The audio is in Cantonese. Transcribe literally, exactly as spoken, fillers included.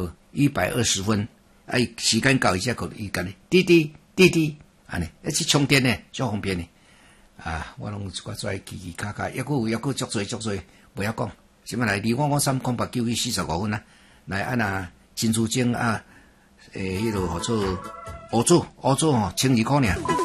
都一百二十分，啊，时间到伊才可伊干呢，滴滴滴滴，安尼，一去充电呢，足方便呢。啊，我拢有一寡做奇奇卡卡，抑佫有抑佫足多足多，袂晓讲。什么来？二五五三空八九一四十五分啊！来啊那珍珠精啊，诶，迄落号做乌珠，乌珠吼，千二块尔。